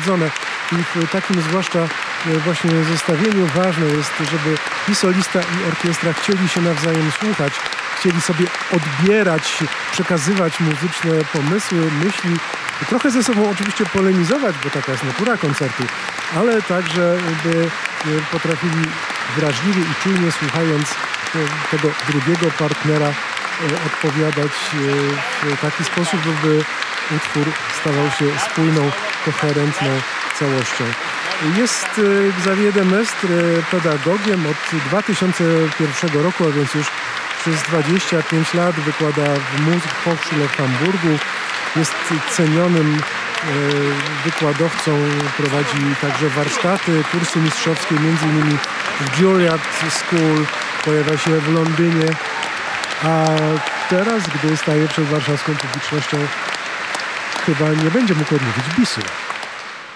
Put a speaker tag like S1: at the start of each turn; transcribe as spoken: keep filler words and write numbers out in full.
S1: sprawdzone i w takim zwłaszcza właśnie zestawieniu ważne jest, żeby i solista, i orkiestra chcieli się nawzajem słuchać, chcieli sobie odbierać, przekazywać muzyczne pomysły, myśli, trochę ze sobą oczywiście polemizować, bo taka jest natura koncertu, ale także by potrafili wrażliwie i czujnie słuchając tego drugiego partnera odpowiadać w taki sposób, by utwór stawał się spójną, koherentną całością. Jest Xavier de Maistre pedagogiem od dwa tysiące pierwszego roku, a więc już przez dwadzieścia pięć lat wykłada w Musikhochschule w Hamburgu. Jest cenionym wykładowcą, prowadzi także warsztaty, kursy mistrzowskie, między innymi w Juilliard School, pojawia się w Londynie, a teraz, gdy staje przed warszawską publicznością, chyba nie będzie mógł odmówić bisu.